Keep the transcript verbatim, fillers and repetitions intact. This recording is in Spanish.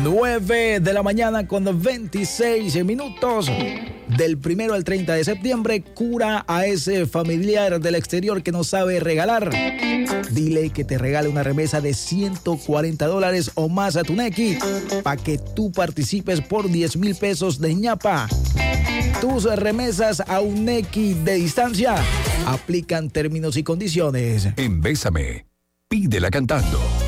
nueve de la mañana con veintiséis minutos. Del primero al treinta de septiembre, cura a ese familiar del exterior que no sabe regalar. Dile que te regale una remesa de ciento cuarenta dólares o más a tu Nequi para que tú participes por diez mil pesos de ñapa. Tus remesas a un Nequi de distancia aplican términos y condiciones. En Bésame, pídela cantando.